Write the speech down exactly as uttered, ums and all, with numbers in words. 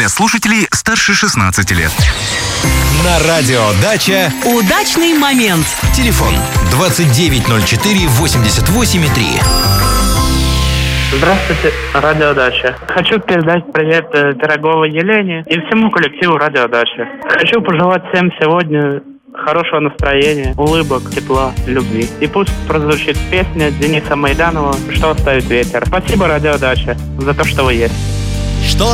для слушателей старше шестнадцати лет. На радио «Дача» удачный момент. Телефон двадцать девять ноль четыре восемьдесят восемь три. Здравствуйте, Радио Дача. Хочу передать привет Пироговой Елене и всему коллективу Радио Дача. Хочу пожелать всем сегодня хорошего настроения, улыбок, тепла, любви. И пусть прозвучит песня Дениса Майданова «Что оставит ветер». Спасибо, Радио Дача, за то, что вы есть. Что